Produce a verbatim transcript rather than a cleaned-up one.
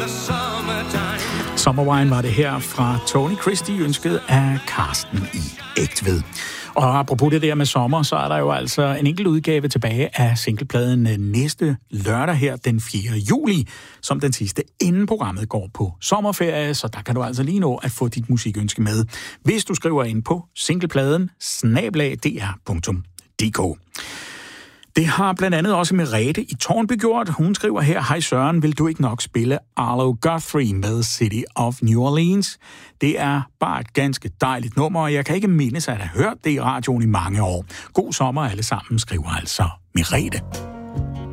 Summerwine var det her fra Tony Christie, ønsket af Karsten i Ægtved. Og apropos det der med sommer, så er der jo altså en enkelt udgave tilbage af singlepladen næste lørdag her den fjerde juli, som den sidste, inden programmet går på sommerferie, så der kan du altså lige nå at få dit musikønske med, hvis du skriver ind på singlepladen snabel-a d r punktum d k. Det har blandt andet også Merete i Tårnby gjort. Hun skriver her: Hej Søren, vil du ikke nok spille Arlo Guthrie med City of New Orleans? Det er bare et ganske dejligt nummer, og jeg kan ikke mindes at have hørt det i radioen i mange år. God sommer alle sammen, skriver altså Merete.